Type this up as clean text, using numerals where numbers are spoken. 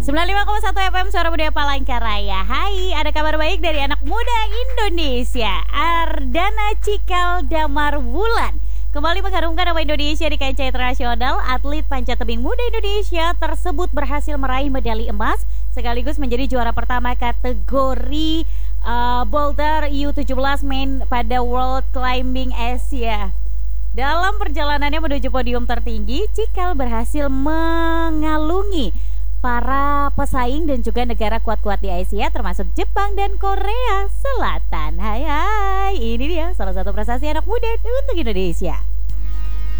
95,1 FM Suara Budaya Palangkaraya. Hai, ada kabar baik dari anak muda Indonesia. Ardana Cikal Damar Wulan kembali mengharumkan nama Indonesia di kancah internasional. Atlet panjat tebing muda Indonesia tersebut berhasil meraih medali emas sekaligus menjadi juara pertama kategori boulder U17 main pada World Climbing Asia. Dalam perjalanannya menuju podium tertinggi, Cikal berhasil mengalungi para pesaing dan juga negara kuat-kuat di Asia termasuk Jepang dan Korea Selatan. Hai, ini dia salah satu prestasi anak muda untuk Indonesia.